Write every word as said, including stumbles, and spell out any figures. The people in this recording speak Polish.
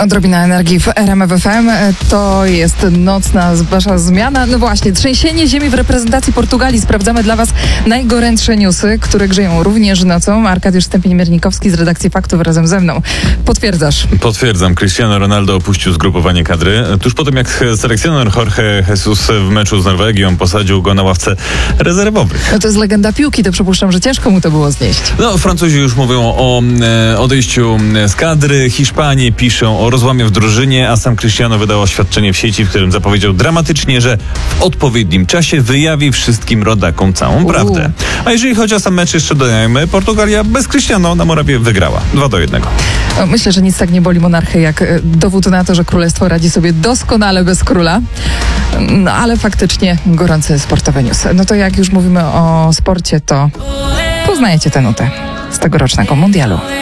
Odrobina energii w R M F F M. To jest nocna wasza zmiana. No właśnie, trzęsienie ziemi w reprezentacji Portugalii. Sprawdzamy dla was najgorętsze newsy, które grzeją również nocą. Arkadiusz Stępień-Miernikowski z redakcji Faktów razem ze mną. Potwierdzasz? Potwierdzam. Cristiano Ronaldo opuścił zgrupowanie kadry. Tuż po tym, jak selekcjoner Jorge Jesus w meczu z Norwegią posadził go na ławce rezerwowych. No to jest legenda piłki, to przypuszczam, że ciężko mu to było znieść. No, Francuzi już mówią o e, odejściu z kadry. Hiszpanie piszą o rozłamie w drużynie, a sam Cristiano wydał oświadczenie w sieci, w którym zapowiedział dramatycznie, że w odpowiednim czasie wyjawi wszystkim rodakom całą prawdę. A jeżeli chodzi o sam mecz, jeszcze dodajmy, Portugalia bez Cristiano na Morawie wygrała. dwa do jednego. Myślę, że nic tak nie boli monarchę jak dowód na to, że królestwo radzi sobie doskonale bez króla. No ale faktycznie gorące sportowe news. No to jak już mówimy o sporcie, to poznajecie tę nutę z tegorocznego mundialu.